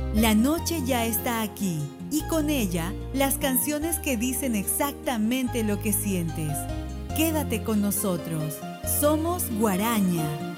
La noche ya está aquí y con ella las canciones que dicen exactamente lo que sientes. Quédate con nosotros. Somos Guaraña.